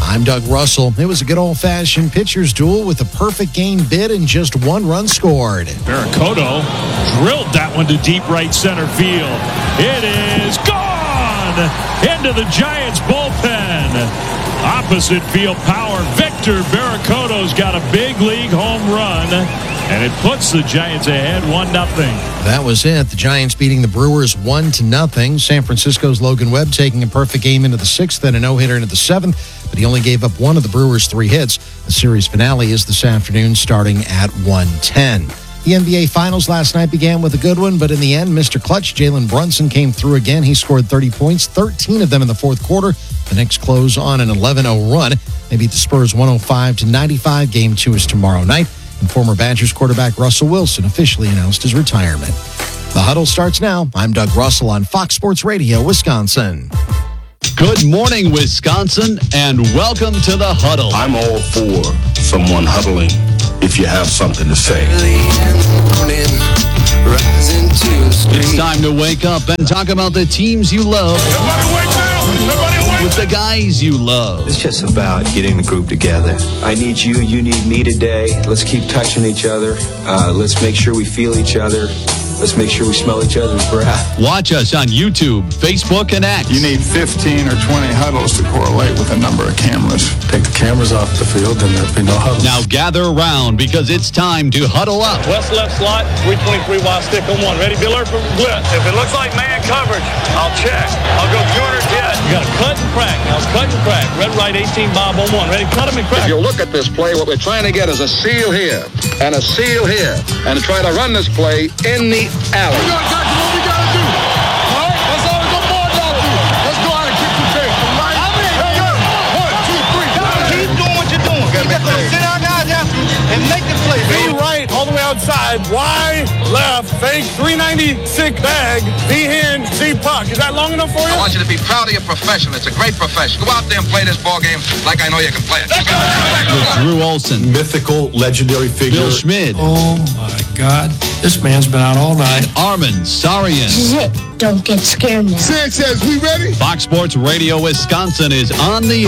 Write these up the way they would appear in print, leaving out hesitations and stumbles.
I'm Doug Russell. It was a good old-fashioned pitcher's duel with a perfect game bid and just one run scored. Barracoto drilled that one to deep right center field. It is gone into the Giants bullpen. Opposite field power. Victor Barracoto's got a big league home run, and it puts the Giants ahead 1-0. That was it. The Giants beating the Brewers 1-0. San Francisco's Logan Webb taking a perfect game into the sixth and a no-hitter into the seventh, but he only gave up one of the Brewers' 3 hits. The series finale is this afternoon starting at 1:10. The NBA Finals last night began with a good one, but in the end, Mr. Clutch, Jalen Brunson, came through again. He scored 30 points, 13 of them in the fourth quarter. The Knicks close on an 11-0 run. They beat the Spurs 105-95. Game 2 is tomorrow night. And former Badgers quarterback Russell Wilson officially announced his retirement. The Huddle starts now. I'm Doug Russell on Fox Sports Radio, Wisconsin. Good morning, Wisconsin, and welcome to the Huddle. I'm all for someone huddling if you have something to say. It's time to wake up and talk about the teams you love. Nobody wake up! With the guys you love. It's just about getting the group together. I need you, you need me today. Let's keep touching each other. Let's make sure we feel each other. Let's make sure we smell each other's breath. Watch us on YouTube, Facebook, and X. You need 15 or 20 huddles to correlate with a number of cameras. Take the cameras off the field and there'll be no huddle. Now gather around because it's time to huddle up. West left slot, 323 wide stick on one. Ready, Biller for blitz. If it looks like man coverage, I'll check. I'll go corner jet. You got to cut and crack. Now cut and crack. Red, right, 18, Bob on one. Ready, cut him and crack. If you look at this play, what we're trying to get is a seal here and a seal here and try to run this play in the alley. We got exactly what we got to do. All right? That's all the board got to do. Let's go out and kick the tail. Right? Hey, go. 1, 2, 3. Keep doing what you're doing. You got to sit our guys after and make the play. Be right all the way outside. Wide, left, fake, 396 bag, B hand, C puck. Is that long enough for you? I want you to be proud of your profession. It's a great profession. Go out there and play this ball game like I know you can play it. With Drew Olson, Mythical, legendary figure. Bill Schmid, Oh, my God. This man's been out all night. Armin Sarian. This is it. Don't get scared now. Sanchez, we ready? Fox Sports Radio Wisconsin is on the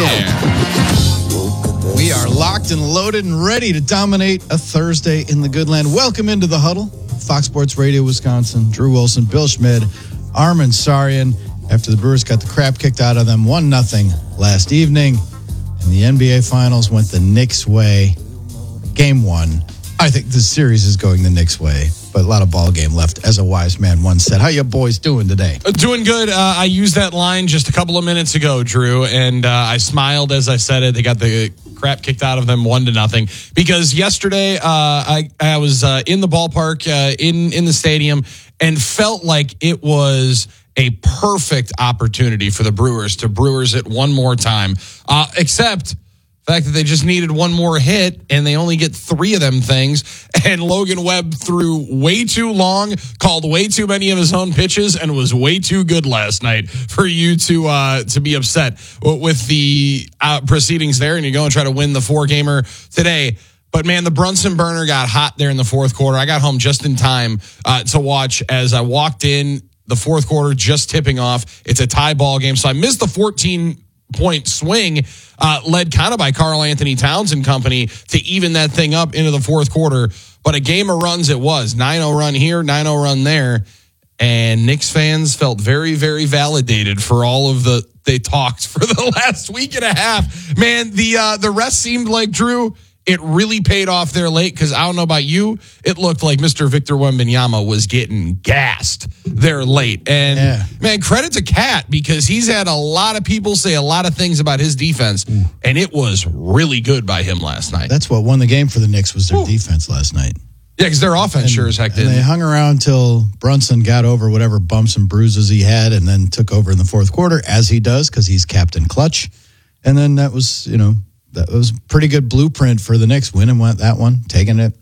air. We are locked and loaded and ready to dominate a Thursday in the good land. Welcome into the Huddle. Fox Sports Radio Wisconsin. Drew Wilson, Bill Schmid, Armin Sarian. After the Brewers got the crap kicked out of them 1-0 last evening. And the NBA Finals went the Knicks' way. Game 1. I think the series is going the Knicks' way, but a lot of ball game left, as a wise man once said. How you boys doing today? Doing good. I used that line just a couple of minutes ago, Drew, and I smiled as I said it. They got the crap kicked out of them 1-0 because yesterday I was in the ballpark in the stadium and felt like it was a perfect opportunity for the Brewers to Brewers it one more time, except the fact that they just needed one more hit and they only get 3 of them things. And Logan Webb threw way too long, called way too many of his own pitches, and was way too good last night for you to be upset with the proceedings there. And you go and try to win the 4-gamer today. But, man, the Brunson burner got hot there in the fourth quarter. I got home just in time to watch as I walked in the fourth quarter, just tipping off. It's a tie ball game. So I missed the 14-point swing led kind of by Karl Anthony Towns and company to even that thing up into the fourth quarter. But a game of runs it was. 9-0 run here, 9-0 run there. And Knicks fans felt very, very validated for all of they talked for the last week and a half. Man, the rest seemed like, Drew, it really paid off there late because I don't know about you, it looked like Mr. Victor Wembanyama was getting gassed there late. And, man, credit to Cat because he's had a lot of people say a lot of things about his defense, and it was really good by him last night. That's what won the game for the Knicks was their defense last night. Yeah, because their offense sure as heck did. They hung around till Brunson got over whatever bumps and bruises he had and then took over in the fourth quarter, as he does because he's Captain Clutch. And then that was, that was a pretty good blueprint for the Knicks. Winning that one, taking it.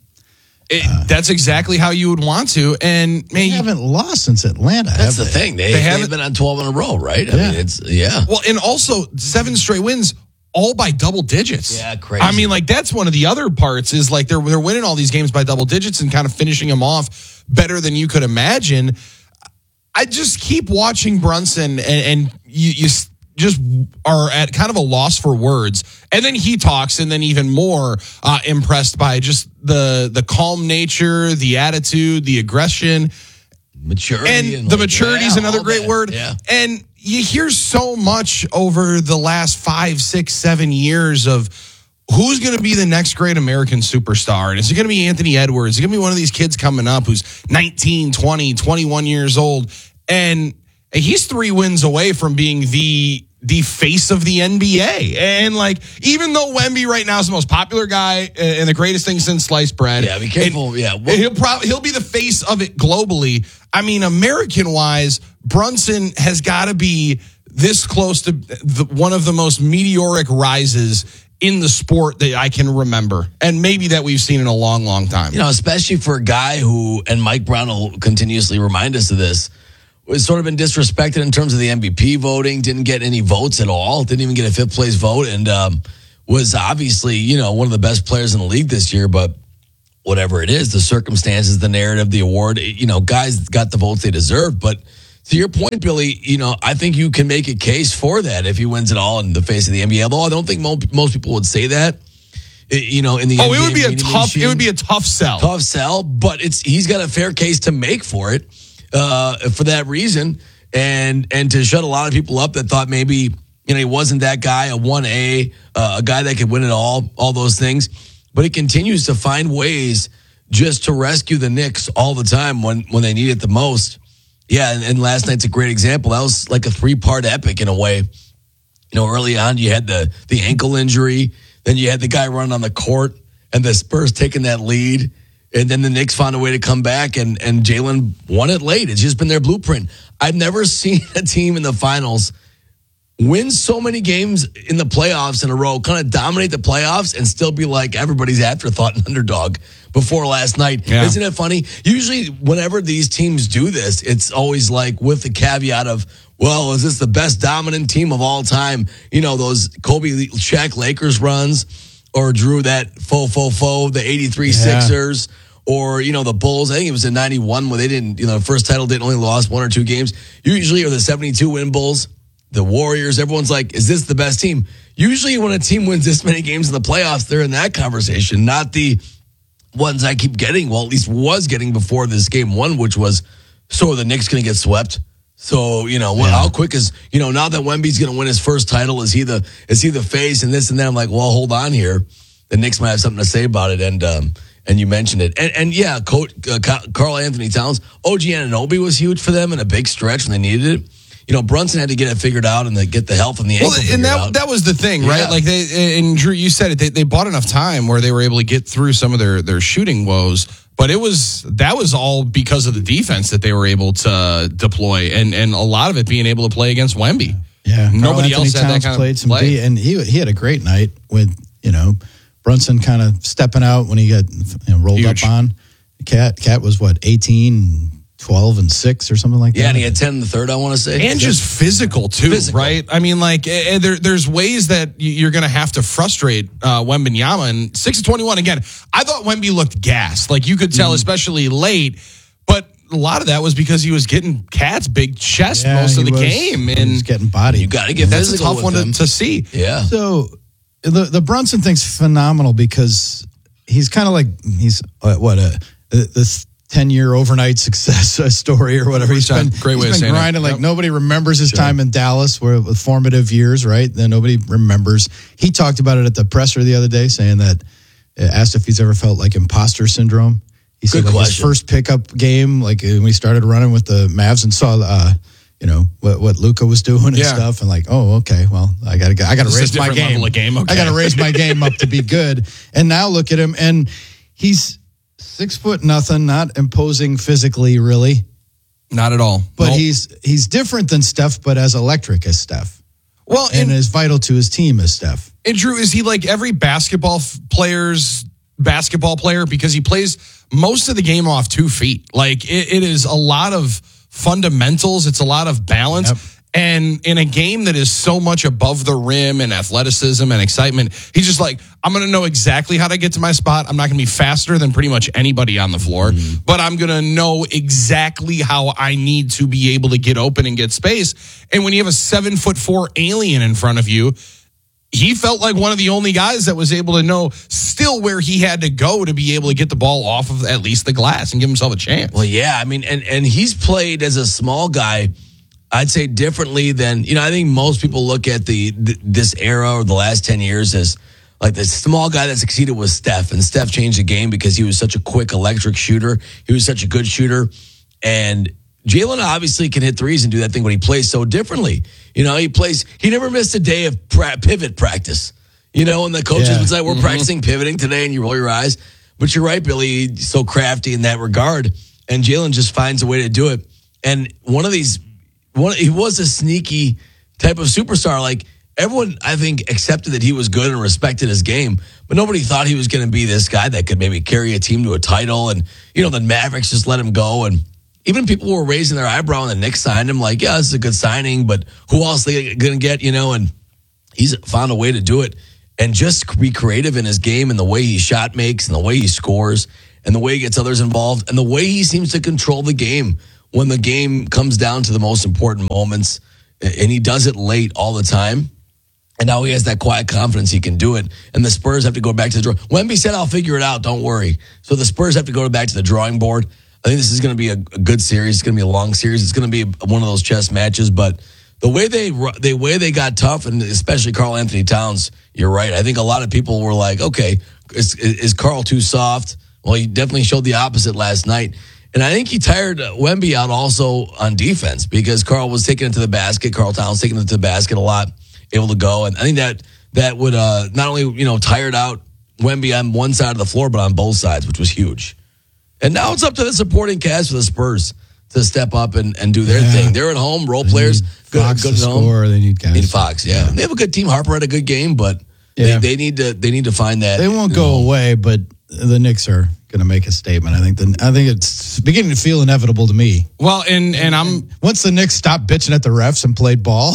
That's exactly how you would want to. And man, they haven't lost since Atlanta. That's the thing. They've been on 12 in a row, right? I mean, Well, and also 7 straight wins, all by double digits. Yeah, crazy. I mean, like that's one of the other parts is like they're winning all these games by double digits and kind of finishing them off better than you could imagine. I just keep watching Brunson and you just are at kind of a loss for words. And then he talks, and then even more impressed by just the calm nature, the attitude, the aggression. Maturity. And the maturity is another great word. Yeah. And you hear so much over the last 5, 6, 7 years of who's going to be the next great American superstar. And is it going to be Anthony Edwards? Is it going to be one of these kids coming up who's 19, 20, 21 years old? And he's 3 wins away from being the face of the NBA. And like, even though Wemby right now is the most popular guy and the greatest thing since sliced bread. Yeah, be careful. Yeah. He'll be the face of it globally. I mean, American wise, Brunson has got to be this close to one of the most meteoric rises in the sport that I can remember. And maybe that we've seen in a long, long time. You know, especially for a guy who, and Mike Brown will continuously remind us of this, was sort of been disrespected in terms of the MVP voting, didn't get any votes at all, didn't even get a 5th place vote, and was obviously, you know, one of the best players in the league this year. But whatever it is, the circumstances, the narrative, the award, you know, guys got the votes they deserve. But to your point, Billy, you know, I think you can make a case for that if he wins it all in the face of the NBA. Although I don't think most people would say that. You know, in the NBA, it would be a tough sell. But he's got a fair case to make for it. For that reason, and to shut a lot of people up that thought maybe, you know, he wasn't that guy, a 1A, a guy that could win it all those things. But he continues to find ways just to rescue the Knicks all the time when they need it the most. Yeah, and last night's a great example. That was like a 3-part epic in a way. You know, early on you had the ankle injury, then you had the guy running on the court, and the Spurs taking that lead. And then the Knicks found a way to come back, and Jalen won it late. It's just been their blueprint. I've never seen a team in the finals win so many games in the playoffs in a row, kind of dominate the playoffs, and still be like everybody's afterthought and underdog before last night. Yeah. Isn't it funny? Usually whenever these teams do this, it's always like with the caveat of, well, is this the best dominant team of all time? You know, those Kobe, Shaq, Lakers runs, or Drew, that the 83 Sixers, or, you know, the Bulls. I think it was in 91 where they didn't, you know, the first title didn't only lost 1 or 2 games. Usually, or the 72 win Bulls, the Warriors. Everyone's like, is this the best team? Usually when a team wins this many games in the playoffs, they're in that conversation, not the ones I keep getting. Well, at least was getting before this game 1, which was, so are the Knicks going to get swept? So, you know, how quick is, you know, now that Wemby's going to win his first title, is he the face and this and that? I'm like, well, hold on here. The Knicks might have something to say about it. And you mentioned it. And yeah, Karl Anthony Towns, OG Anunoby was huge for them in a big stretch when they needed it. You know, Brunson had to get it figured out and get the help from the ankle figured out. That was the thing, right? Yeah. Like and Drew, you said it, they bought enough time where they were able to get through some of their shooting woes. But that was all because of the defense that they were able to deploy, and a lot of it being able to play against Wemby. Yeah, nobody else had that kind played of some play. D, and he had a great night with, you know, Brunson kind of stepping out when he got, you know, rolled Huge. up on. Cat was what, 18, 12, and 6 or something like that. Yeah, and he had 10 in the third, I want to say. And just physical, too, right? I mean, like, there's ways that you're going to have to frustrate Wembanyama. And 6-21, again, I thought Wemby looked gassed. Like, you could tell, especially late. But a lot of that was because he was getting Cat's big chest most of the game. And he's getting body. You got to get that's physical a tough one to see. Yeah. So the Brunson thing's phenomenal because he's kind of like, he's this 10-year overnight success story or whatever. He's been grinding like nobody remembers his time in Dallas with formative years, right? Then nobody remembers. He talked about it at the presser the other day, saying that, asked if he's ever felt like imposter syndrome. He said like his first pickup game, like when we started running with the Mavs and saw, you know, what Luka was doing and stuff, and like, oh, okay, well, I got to raise my game. Okay. I got to raise my game up to be good. And now look at him, and he's 6'0", not imposing physically, really. Not at all. But he's different than Steph, but as electric as Steph. Well, and as vital to his team as Steph. And Drew, is he like every basketball player because he plays most of the game off 2 feet? Like it is a lot of fundamentals. It's a lot of balance. Yep. And in a game that is so much above the rim and athleticism and excitement, he's just like, I'm going to know exactly how to get to my spot. I'm not going to be faster than pretty much anybody on the floor, but I'm going to know exactly how I need to be able to get open and get space. And when you have a 7'4" alien in front of you, he felt like one of the only guys that was able to know still where he had to go to be able to get the ball off of at least the glass and give himself a chance. Well, yeah, I mean, and he's played as a small guy, I'd say differently than, I think most people look at this era or the last 10 years as like the small guy that succeeded was Steph. And Steph changed the game because he was such a quick electric shooter. He was such a good shooter. And Jalen obviously can hit threes and do that thing, but he plays so differently. He never missed a day of pivot practice. And the coaches would say, we're practicing pivoting today, and you roll your eyes. But you're right, Billy, he's so crafty in that regard. And Jalen just finds a way to do it. And he was a sneaky type of superstar. Like, everyone, I think, accepted that he was good and respected his game, but nobody thought he was going to be this guy that could maybe carry a team to a title. And, the Mavericks just let him go. And even people were raising their eyebrow when the Knicks signed him, like, yeah, this is a good signing, but who else are they going to get, And he's found a way to do it and just be creative in his game and the way he shot makes and the way he scores and the way he gets others involved and the way he seems to control the game when the game comes down to the most important moments. And he does it late all the time. And now he has that quiet confidence he can do it. And the Spurs have to go back to the drawing. Wemby said, I'll figure it out. Don't worry. So the Spurs have to go back to the drawing board. I think this is going to be a good series. It's going to be a long series. It's going to be one of those chess matches. But the way they got tough, and especially Karl Anthony Towns, you're right. I think a lot of people were like, okay, is Karl too soft? Well, he definitely showed the opposite last night. And I think he tired Wemby out also on defense because Karl was taking it to the basket. Karl Towns taking it to the basket a lot, able to go. And I think that would not only, tired out Wemby on one side of the floor, but on both sides, which was huge. And now it's up to the supporting cast for the Spurs to step up and do their thing. They're at home, role players, good at home. Score, they need guys. They need Fox, yeah. They have a good team. Harper had a good game, but they need to find that. They won't go away, but the Knicks are going to make a statement. I think it's beginning to feel inevitable to me. Well, and I'm once the Knicks stopped bitching at the refs and played ball.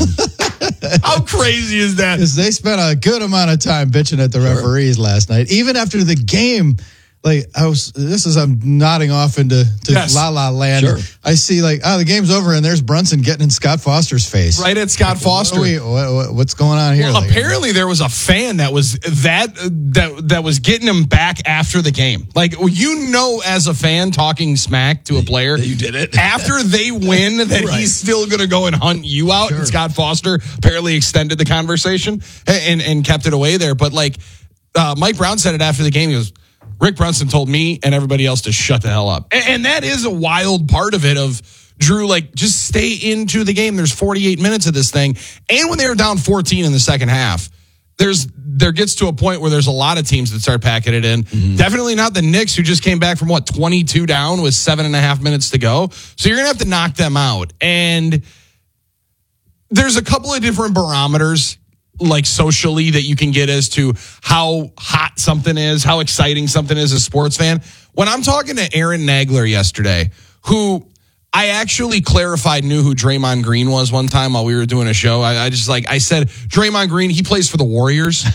How crazy is that? Because they spent a good amount of time bitching at the referees last night. Even after the game, like I'm nodding off into La La Land. Sure. I see the game's over and there's Brunson getting in Scott Foster's face. Right at Scott Foster. What's going on here? Well, apparently there was a fan that was that was getting him back after the game. Like, as a fan talking smack to a player, you did it after they win that right. He's still going to go and hunt you out. Sure. And Scott Foster apparently extended the conversation and kept it away there. But Mike Brown said it after the game. He goes, Rick Brunson told me and everybody else to shut the hell up. And that is a wild part of it of Drew, just stay into the game. There's 48 minutes of this thing. And when they were down 14 in the second half, there gets to a point where there's a lot of teams that start packing it in. Mm-hmm. Definitely not the Knicks, who just came back from 22 down with 7.5 minutes to go. So you're going to have to knock them out. And there's a couple of different barometers socially that you can get as to how hot something is, how exciting something is as a sports fan. When I'm talking to Aaron Nagler yesterday, who I actually clarified knew who Draymond Green was one time while we were doing a show. I said, Draymond Green, he plays for the Warriors.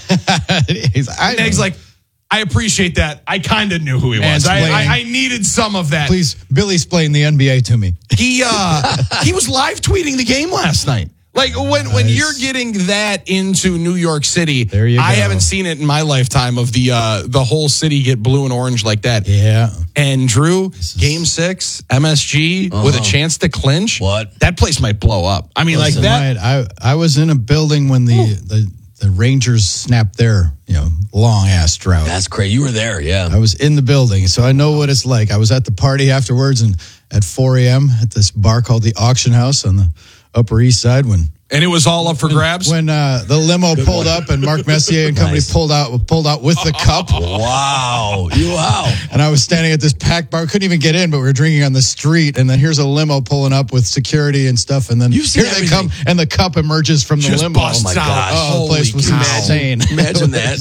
He's like, I appreciate that. I kind of knew who he was. I needed some of that. Please, Billy, explain the NBA to me. He was live tweeting the game last night. When you're getting that into New York City, there you go. I haven't seen it in my lifetime of the whole city get blue and orange like that. Yeah. And Drew, Game 6, MSG with a chance to clinch. What? That place might blow up. I mean, Listen, that. I was in a building when the Rangers snapped their long ass drought. That's great. You were there, yeah. I was in the building, so I know what it's like. I was at the party afterwards, and at 4 a.m. at this bar called the Auction House on the Upper East Side and it was all up for grabs? When the limo pulled up and Mark Messier and company pulled out with the cup. Wow. And I was standing at this packed bar. Couldn't even get in, but we were drinking on the street. And then here's a limo pulling up with security and stuff. And then here they come, and the cup emerges from the limo. Oh, my gosh. Oh, the place was insane. Imagine that.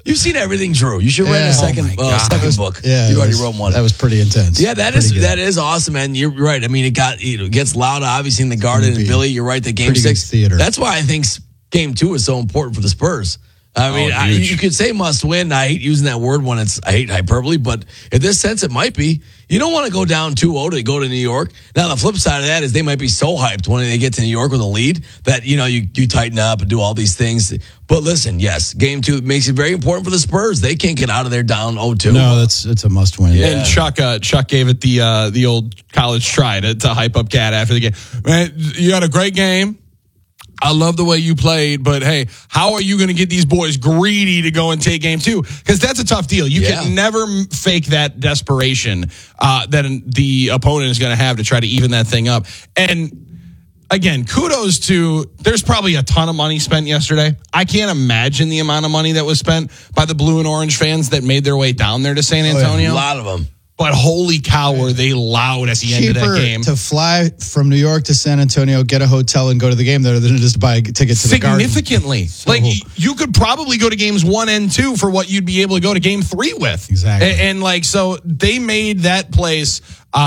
You've seen everything, Drew. You should write a second book. Yeah, you already wrote one. That was pretty intense. Yeah, that is awesome, man. You're right. I mean, it gets loud, obviously, in the Garden. And Billy, you're right. The Game 6 theater. That's why I think Game 2 is so important for the Spurs. I mean, you could say must win. I hate using that word when I hate hyperbole, but in this sense, it might be. You don't want to go down 2-0 to go to New York. Now, the flip side of that is they might be so hyped when they get to New York with a lead that, you tighten up and do all these things. But listen, yes, Game 2 makes it very important for the Spurs. They can't get out of there down 0-2. No, it's a must win. Yeah. And Chuck gave it the old college try to hype up Cat after the game. Man, you had a great game. I love the way you played, but hey, how are you going to get these boys greedy to go and take Game 2? Because that's a tough deal. You can never fake that desperation that the opponent is going to have to try to even that thing up. And again, kudos to, there's probably a ton of money spent yesterday. I can't imagine the amount of money that was spent by the blue and orange fans that made their way down there to San Antonio. A lot of them. But holy cow, were they loud at the end of that game. To fly from New York to San Antonio, get a hotel, and go to the game there than just buy a ticket to the Garden. Significantly. Like, you could probably go to games 1 and 2 for what you'd be able to go to game 3 with. Exactly. And so they made that place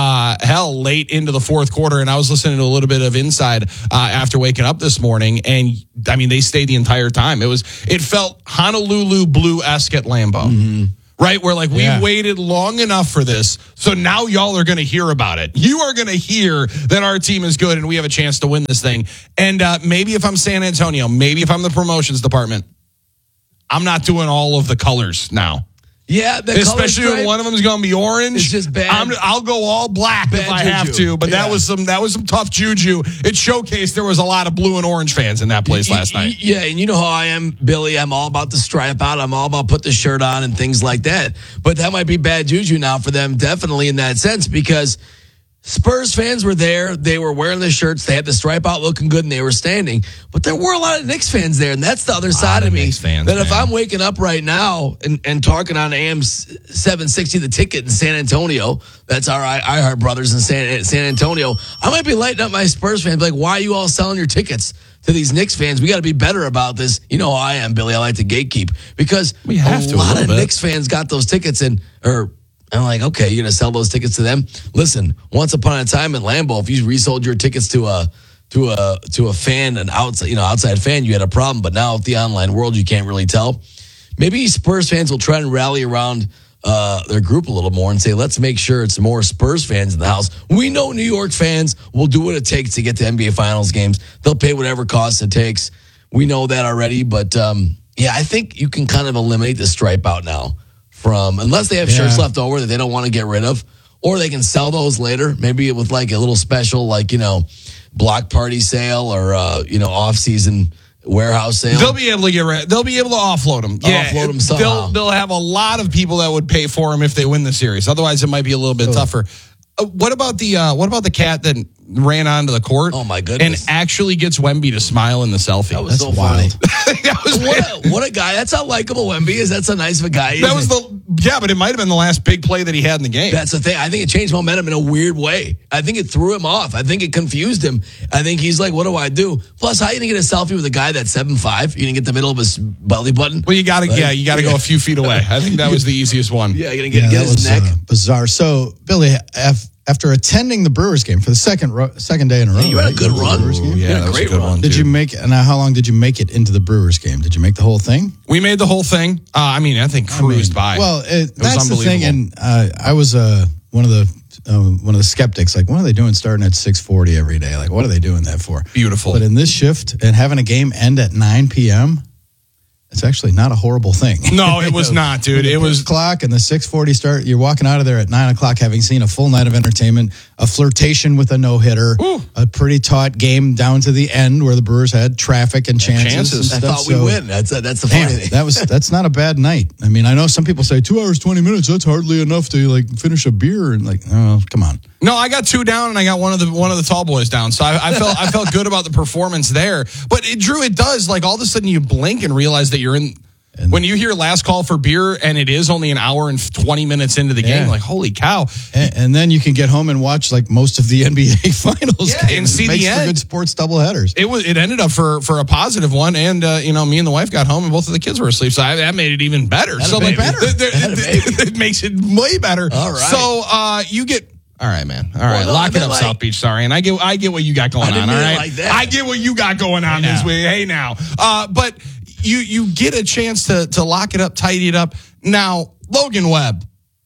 late into the fourth quarter, and I was listening to a little bit of Inside after waking up this morning, and I mean, they stayed the entire time. It felt Honolulu Blue-esque at Lambeau. Mm-hmm. Right? Where we waited long enough for this. So now y'all are going to hear about it. You are going to hear that our team is good and we have a chance to win this thing. And maybe if I'm San Antonio, maybe if I'm the promotions department, I'm not doing all of the colors now. Yeah, especially when one of them is going to be orange. It's just bad. I'll go all black if I have to. But that was some tough juju. It showcased there was a lot of blue and orange fans in that place last night. Yeah, and you know how I am, Billy. I'm all about the stripe out. I'm all about put the shirt on and things like that. But that might be bad juju now for them, definitely in that sense, because Spurs fans were there. They were wearing the shirts. They had the stripe out looking good, and they were standing. But there were a lot of Knicks fans there, and that's the other side of me. If I'm waking up right now and talking on AM 760 The Ticket in San Antonio, that's our iHeart brothers in San Antonio, I might be lighting up my Spurs fans. Like, why are you all selling your tickets to these Knicks fans? We got to be better about this. You know how I am, Billy. I like to gatekeep because a lot of Knicks fans got those tickets I'm like, okay, you're going to sell those tickets to them? Listen, once upon a time in Lambeau, if you resold your tickets to a fan, an outside fan, you had a problem. But now with the online world, you can't really tell. Maybe Spurs fans will try and rally around their group a little more and say, let's make sure it's more Spurs fans in the house. We know New York fans will do what it takes to get to NBA Finals games. They'll pay whatever cost it takes. We know that already. But, I think you can kind of eliminate the stripe out now. Unless they have shirts left over that they don't want to get rid of, or they can sell those later, maybe with like a little special, block party sale or off-season warehouse sale. They'll be able to get rid. They'll be able to offload them. Offload them somehow. They'll have a lot of people that would pay for them if they win the series. Otherwise, it might be a little bit tougher. What about the cat that ran onto the court? Oh my goodness! And actually gets Wemby to smile in the selfie. That was so wild. What a guy! That's how likable Wemby is. That's how nice of a guy. But it might have been the last big play that he had in the game. That's the thing. I think it changed momentum in a weird way. I think it threw him off. I think it confused him. I think he's like, "What do I do?" Plus, how are you gonna get a selfie with a guy that's 7'5"? You gonna get the middle of his belly button? Well, you gotta go a few feet away. I think that was the easiest one. Yeah, you're gonna get his neck. Bizarre. So, Billy, after attending the Brewers game for the second day in a row, you had a good run. Yeah, that was a great run. Did you make? And how long did you make it into the Brewers game? Did you make the whole thing? We made the whole thing. I think cruised by. Well, that's the thing. And I was one of the skeptics. Like, what are they doing starting at 6:40 every day? Like, what are they doing that for? Beautiful. But in this shift and having a game end at 9 p.m., it's actually not a horrible thing. No, it was not, dude. It was clock and the 6:40 start. You're walking out of there at 9 o'clock, having seen a full night of entertainment, a flirtation with a no-hitter, a pretty taut game down to the end where the Brewers had traffic and chances. I thought we'd win. That's the funny thing. That's not a bad night. I mean, I know some people say 2 hours 20 minutes. That's hardly enough to finish a beer and oh, come on. No, I got 2 down and I got one of the tall boys down. So I felt good about the performance there. But Drew, it does all of a sudden you blink and realize that you're in When you hear last call for beer and it is only an hour and 20 minutes into the game, like, holy cow. And then you can get home and watch like most of the NBA finals games. And see Makes the end. for good sports doubleheaders. It ended up for a positive one. And, me and the wife got home and both of the kids were asleep. So that made it even better. It makes it way better. All right. So you get... All right, man. All right, lock it up, South Beach. Sorry, and I get what you got going on. All right, like that. I get what you got going on this week. Hey, now, but you get a chance to lock it up, tidy it up. Now, Logan Webb,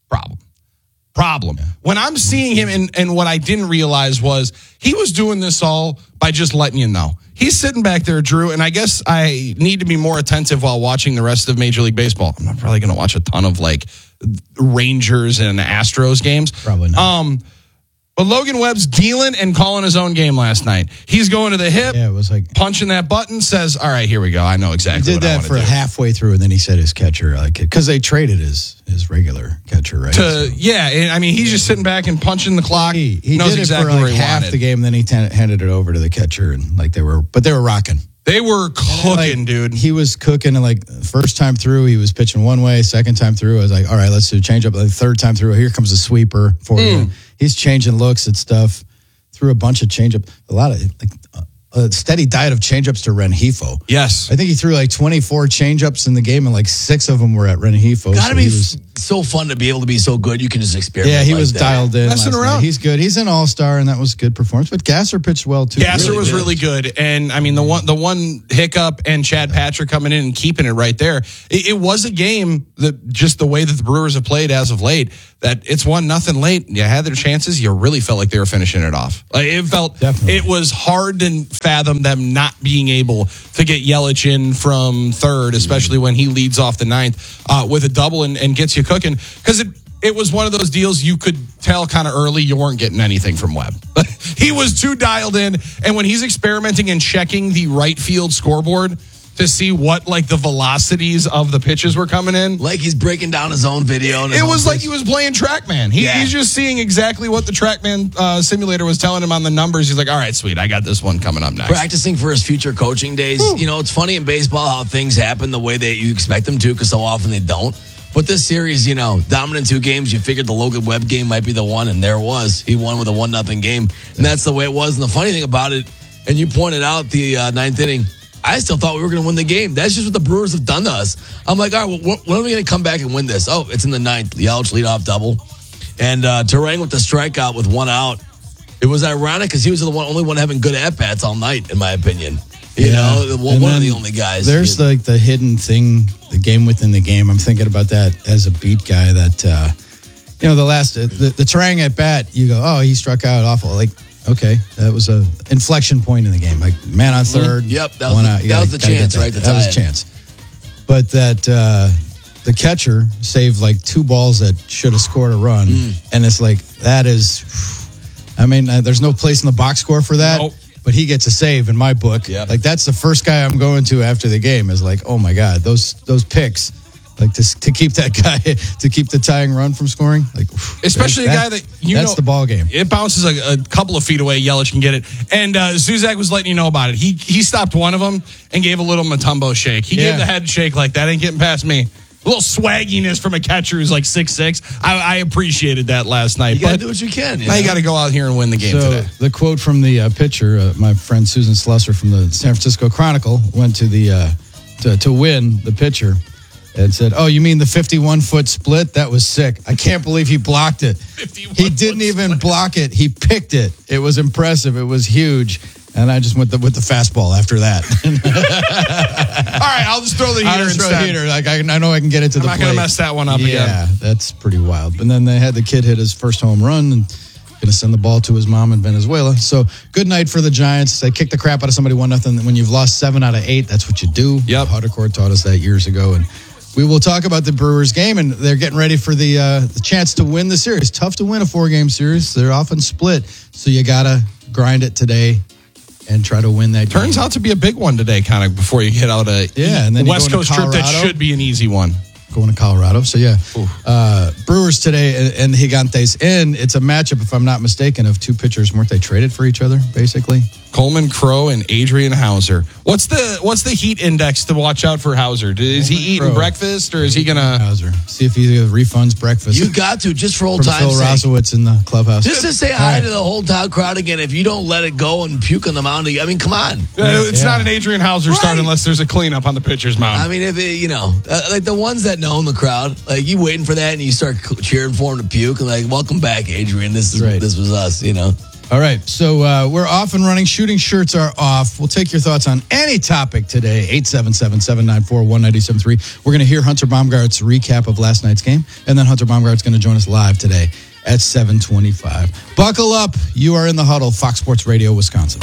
problem. Yeah. When I'm seeing him, and what I didn't realize was he was doing this all by just letting you know. He's sitting back there, Drew, and I guess I need to be more attentive while watching the rest of Major League Baseball. I'm not probably going to watch a ton of like Rangers and Astros games. Probably not. But Logan Webb's dealing and calling his own game last night. He's going to the hip. Yeah, it was like punching that button. Says, "All right, here we go. I know exactly." He did that for halfway through, and then he said his catcher, because they traded his regular catcher, right? He's just sitting back and punching the clock. He knows did exactly it for where he half wanted. the game. Then he handed it over to the catcher, and they were rocking. They were cooking, dude. He was cooking, and first time through, he was pitching one way. Second time through, I was like, all right, let's do a change up. The third time through, here comes a sweeper for you. He's changing looks at stuff. Threw a bunch of changeup, a lot of a steady diet of changeups to Rengifo. Yes, I think he threw 24 changeups in the game, and 6 of them were at Rengifo. Gotta be so fun to be able to be so good. You can just experiment. Yeah, he was dialed in. Messing around. He's good. He's an all-star, and that was a good performance. But Gasser pitched well too. Gasser was really good, and the one hiccup and Chad Patrick coming in and keeping it right there. It was a game that just the way that the Brewers have played as of late, that it's 1-0 late. You had their chances. You really felt like they were finishing it off. It was hard to fathom them not being able to get Yelich in from third, especially when he leads off the ninth with a double and gets you cooking, because it was one of those deals you could tell kind of early you weren't getting anything from Webb. He was too dialed in, and when he's experimenting and checking the right field scoreboard to see what the velocities of the pitches were coming in, like he's breaking down his own video. It was like he was playing TrackMan. He's just seeing exactly what the TrackMan simulator was telling him on the numbers. He's like, all right, sweet, I got this one coming up next. Practicing for his future coaching days. Woo. It's funny in baseball how things happen the way that you expect them to, because so often they don't. But this series, dominant 2 games, you figured the Logan Webb game might be the one, and there it was. He won with a 1-0 game, and that's the way it was. And the funny thing about it, and you pointed out the ninth inning, I still thought we were going to win the game. That's just what the Brewers have done to us. I'm like, all right, when are we going to come back and win this? Oh, it's in the ninth. The Yelich leadoff double. And Terang with the strikeout with 1 out. It was ironic because he was the only one having good at-bats all night, in my opinion. One of the only guys. There's the hidden thing, the game within the game. I'm thinking about that as a beat guy that, the Terang at-bat, you go, oh, he struck out awful. Okay, that was a inflection point in the game. Man on third. Yep, that was the chance, right? That was a chance. But that the catcher saved 2 balls that should have scored a run, and it's that is. There's no place in the box score for that. Nope. But he gets a save in my book. Yep. That's the first guy I'm going to after the game. Is oh my god, those picks. To keep that guy, to keep the tying run from scoring, especially a guy that that's the ball game. It bounces a couple of feet away. Yelich can get it, and Zuzak was letting you know about it. He stopped one of them and gave a little Matumbo shake. He gave the head shake that ain't getting past me. A little swagginess from a catcher who's 6'6". I appreciated that last night. You got to do what you can. Now you got to go out here and win the game today. The quote from the pitcher, my friend Susan Slusser from the San Francisco Chronicle, went to the to win the pitcher. And said, oh, you mean the 51-foot split? That was sick. I can't believe he blocked it. He didn't even block it. He picked it. It was impressive. It was huge. And I just went with the fastball after that. All right, I'll just throw the heater instead. I know I can get it to the plate. I'm not going to mess that one up again. Yeah, that's pretty wild. But then they had the kid hit his first home run and going to send the ball to his mom in Venezuela. So good night for the Giants. They kicked the crap out of somebody 1-0. When you've lost 7 out of 8, that's what you do. Yep. Hardcore taught us that years ago. And we will talk about the Brewers game, and they're getting ready for the chance to win the series. Tough to win a 4-game series. They're often split, so you got to grind it today and try to win that game. Turns out to be a big one today, kind of before you hit out a and then West Coast trip that should be an easy one. going to Colorado. So, yeah, Brewers today and Gigantes. And it's a matchup, if I'm not mistaken, of two pitchers. Weren't they traded for each other, basically? Coleman Crow and Adrian Hauser. What's the heat index to watch out for Hauser? Is he eating breakfast, or is he going to... Hauser. See if he refunds breakfast. You got to, just for old time's sake. Phil Rosowitz in the clubhouse. Just to say hi to the whole town crowd again. If you don't let it go and puke on the mound, I mean, come on. It's not an Adrian Hauser start unless there's a cleanup on the pitcher's mound. I mean, if it, like the ones that know in the crowd, like you waiting for that and you start cheering for him to puke and like, welcome back, Adrian. This was us, All right, so we're off and running. Shooting shirts are off. We'll take your thoughts on any topic today, 877-794-1973. We're going to hear Hunter Baumgart's recap of last night's game, and then Hunter Baumgart's going to join us live today at 7:25. Buckle up. You are in the huddle, Fox Sports Radio, Wisconsin.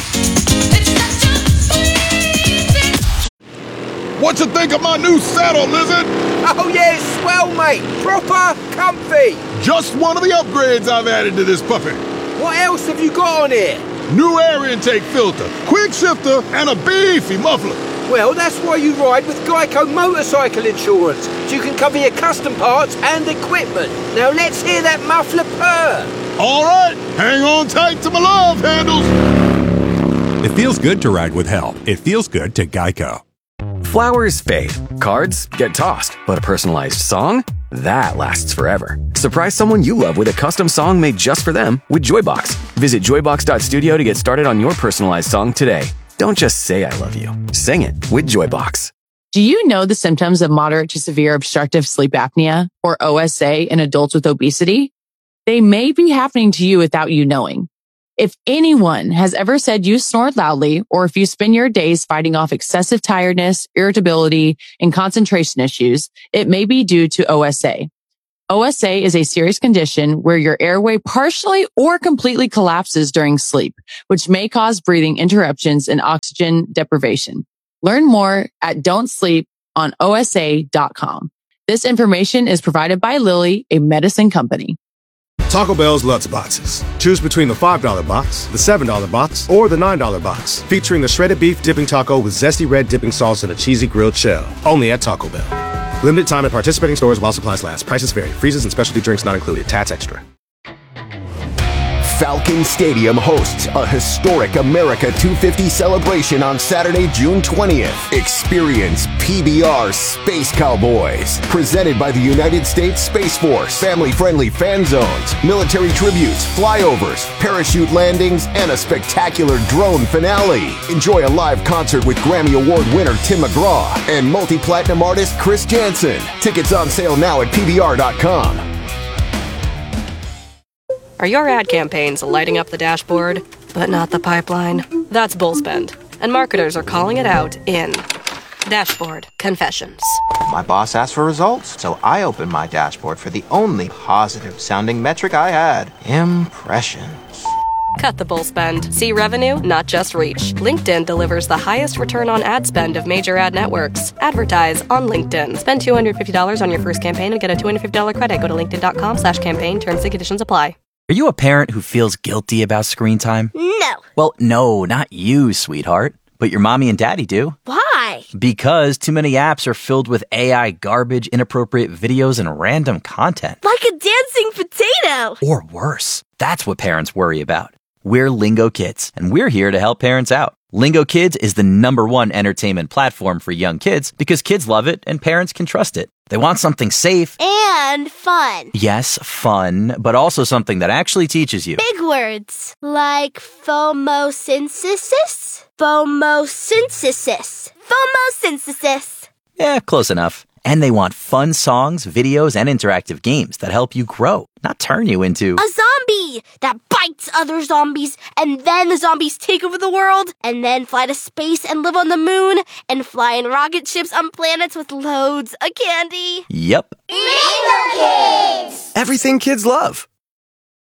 What you think of my new saddle, Lizard? Oh, yeah, it's swell, mate. Proper comfy. Just one of the upgrades I've added to this puppy. What else have you got on here? New air intake filter, quick shifter, and a beefy muffler. Well, that's why you ride with Geico Motorcycle Insurance, so you can cover your custom parts and equipment. Now let's hear that muffler purr. All right, hang on tight to my love handles. It feels good to ride with help. It feels good to Geico. Flowers fade, cards get tossed, but a personalized song? That lasts forever. Surprise someone you love with a custom song made just for them with Joybox. Visit joybox.studio to get started on your personalized song today. Don't just say I love you. Sing it with Joybox. Do you know the symptoms of moderate to severe obstructive sleep apnea, or OSA, in adults with obesity? They may be happening to you without you knowing. If anyone has ever said you snore loudly, or if you spend your days fighting off excessive tiredness, irritability, and concentration issues, it may be due to OSA. OSA is a serious condition where your airway partially or completely collapses during sleep, which may cause breathing interruptions and oxygen deprivation. Learn more at don'tsleeponosa.com. This information is provided by Lilly, a medicine company. Taco Bell's Lutz Boxes. Choose between the $5 box, the $7 box, or the $9 box, featuring the shredded beef dipping taco with zesty red dipping sauce and a cheesy grilled shell. Only at Taco Bell. Limited time at participating stores while supplies last. Prices vary. Freezes and specialty drinks not included. Tats extra. Falcon Stadium hosts a historic America 250 celebration on Saturday, June 20th. Experience PBR Space Cowboys, presented by the United States Space Force. Family-friendly fan zones, military tributes, flyovers, parachute landings, and a spectacular drone finale. Enjoy a live concert with Grammy Award winner Tim McGraw and multi-platinum artist Chris Jansen. Tickets on sale now at PBR.com. Are your ad campaigns lighting up the dashboard, but not the pipeline? That's Bullspend, and marketers are calling it out in Dashboard Confessions. My boss asked for results, so I opened my dashboard for the only positive-sounding metric I had: impressions. Cut the bull spend. See revenue, not just reach. LinkedIn delivers the highest return on ad spend of major ad networks. Advertise on LinkedIn. Spend $250 on your first campaign and get a $250 credit. Go to linkedin.com/campaign. Terms and conditions apply. Are you a parent who feels guilty about screen time? No. Well, no, not you, sweetheart. But your mommy and daddy do. Why? Because too many apps are filled with AI garbage, inappropriate videos, and random content. Like a dancing potato. Or worse. That's what parents worry about. We're Lingo Kids, and we're here to help parents out. Lingo Kids is the #1 entertainment platform for young kids because kids love it and parents can trust it. They want something safe. And fun. Yes, fun, but also something that actually teaches you. Big words. Like phomosynthesis? Phomosynthesis. Phomosynthesis. Yeah, close enough. And they want fun songs, videos, and interactive games that help you grow, not turn you into a zombie that bites other zombies, and then the zombies take over the world, and then fly to space and live on the moon, and fly in rocket ships on planets with loads of candy. Yep. Lingo Kids! Everything kids love.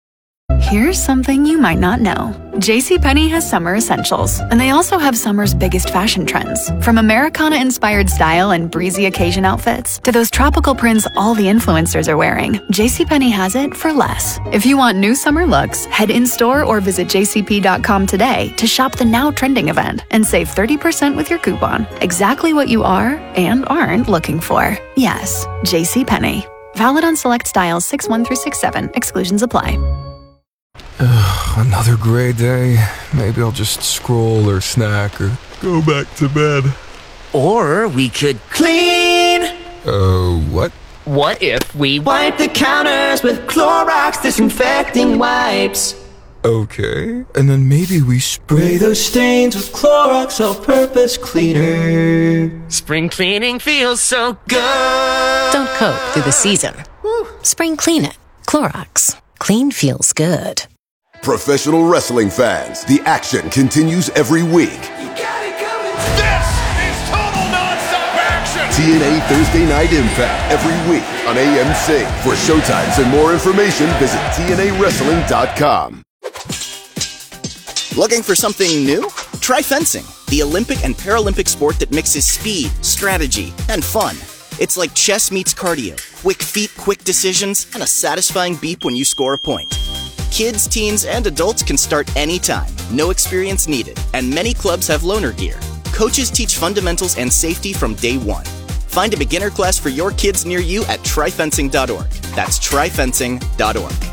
Here's something you might not know. JCPenney has summer essentials, and they also have summer's biggest fashion trends. From Americana-inspired style and breezy occasion outfits to those tropical prints all the influencers are wearing, JCPenney has it for less. If you want new summer looks, head in-store or visit jcp.com today to shop the now trending event and save 30% with your coupon. Exactly what you are and aren't looking for. Yes, JCPenney. Valid on select styles 6-1 through 6-7. Exclusions apply. Another gray day. Maybe I'll just scroll or snack or go back to bed. Or we could clean. What? What if we wipe the counters with Clorox disinfecting wipes? Okay. And then maybe we spray those stains with Clorox all-purpose cleaner. Spring cleaning feels so good. Don't cope through the season. Spring clean it. Clorox. Clean feels good. Professional wrestling fans, the action continues every week. This is total non-stop action! TNA Thursday Night Impact every week on AMC. For showtimes and more information, visit TNAWrestling.com. Looking for something new? Try fencing, the Olympic and Paralympic sport that mixes speed, strategy, and fun. It's like chess meets cardio. Quick feet, quick decisions, and a satisfying beep when you score a point. Kids, teens, and adults can start anytime. No experience needed. And many clubs have loaner gear. Coaches teach fundamentals and safety from day one. Find a beginner class for your kids near you at tryfencing.org. That's tryfencing.org.